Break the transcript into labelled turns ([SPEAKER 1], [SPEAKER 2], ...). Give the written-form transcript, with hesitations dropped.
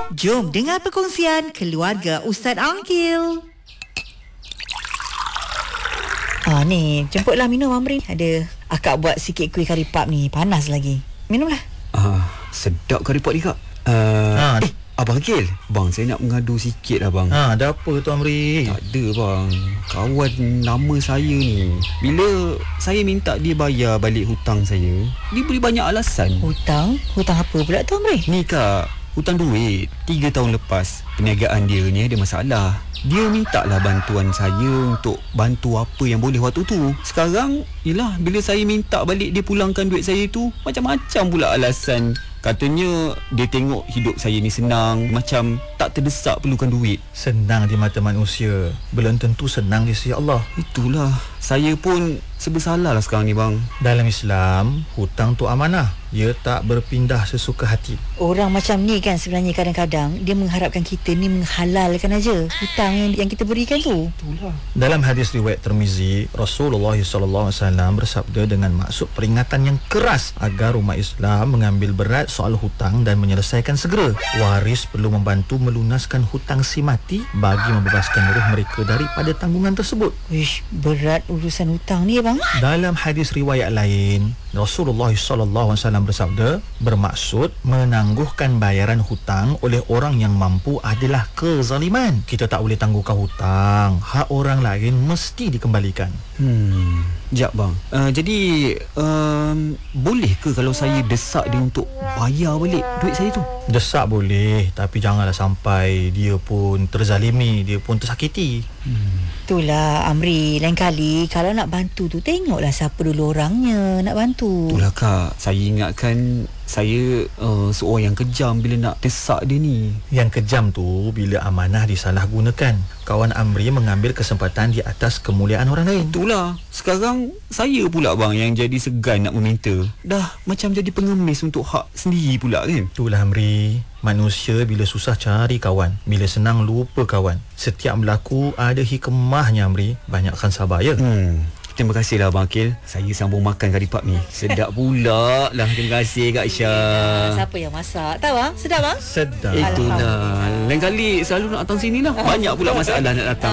[SPEAKER 1] Jom dengar perkongsian keluarga Ustaz Angkil. Ni jemputlah minum Amrin. Ada akak buat sikit kuih kari pap ni, panas lagi. Minumlah.
[SPEAKER 2] Sedap kari pap ni kak. Abang Akil, bang saya nak mengadu sikit lah bang.
[SPEAKER 3] Ada apa tu Amri?
[SPEAKER 2] Tak ada bang, kawan lama saya ni, bila saya minta dia bayar balik hutang saya, dia beri banyak alasan.
[SPEAKER 1] Hutang? Hutang apa pula tu Amrin?
[SPEAKER 2] Ni kak, hutang duit 3 tahun lepas. Perniagaan dia ni ada masalah. Dia minta lah bantuan saya untuk bantu apa yang boleh waktu tu. Sekarang, yelah, bila saya minta balik dia pulangkan duit saya tu, macam-macam pula alasan. Katanya dia tengok hidup saya ni senang, macam tak terdesak perlukan duit.
[SPEAKER 3] Senang di mata manusia, belum tentu senang di sisi Allah.
[SPEAKER 2] Itulah, saya pun bersalah lah sekarang ni bang.
[SPEAKER 3] Dalam Islam, hutang tu amanah. Dia tak berpindah sesuka hati.
[SPEAKER 1] Orang macam ni kan sebenarnya kadang-kadang dia mengharapkan kita ni menghalalkan aja hutang yang kita berikan tu.
[SPEAKER 2] Itulah.
[SPEAKER 3] Dalam hadis riwayat Tirmizi, Rasulullah SAW bersabda dengan maksud peringatan yang keras agar umat Islam mengambil berat soal hutang dan menyelesaikan segera. Waris perlu membantu melunaskan hutang si mati bagi membebaskan ruh mereka daripada tanggungan tersebut.
[SPEAKER 1] Wish, berat urusan hutang ni bang.
[SPEAKER 3] Dalam hadis riwayat lain, Rasulullah SAW bersabda, bermaksud menangguhkan bayaran hutang oleh orang yang mampu adalah kezaliman. Kita tak boleh tangguhkan hutang. Hak orang lain mesti dikembalikan.
[SPEAKER 2] Sekejap bang. Jadi boleh ke kalau saya desak dia untuk bayar balik duit saya tu?
[SPEAKER 3] Desak boleh, tapi janganlah sampai dia pun terzalimi, dia pun tersakiti.
[SPEAKER 1] Itulah Amri, lain kali kalau nak bantu tu tengoklah siapa dulu orangnya nak bantu.
[SPEAKER 2] Itulah kak, saya ingatkan saya seorang yang kejam bila nak desak dia ni.
[SPEAKER 3] Yang kejam tu bila amanah disalahgunakan. Kawan Amri mengambil kesempatan di atas kemuliaan orang lain.
[SPEAKER 2] Itulah, sekarang saya pula bang yang jadi segan nak meminta. Dah macam jadi pengemis untuk hak sendiri pula kan.
[SPEAKER 3] Itulah Amri, manusia bila susah cari kawan, bila senang lupa kawan. Setiap berlaku ada hikmahnya Amri. Banyakkan sabar ya.
[SPEAKER 2] Terima kasih lah Abang Akil. Saya sambung makan kari pap ni. Sedap pula lah. Terima kasih Kak Syah.
[SPEAKER 1] Siapa yang masak? Tahu bang? Sedap bang?
[SPEAKER 3] Sedap.
[SPEAKER 2] Itulah. Lain kali selalu nak datang sini lah. Banyak pula masalah nak datang.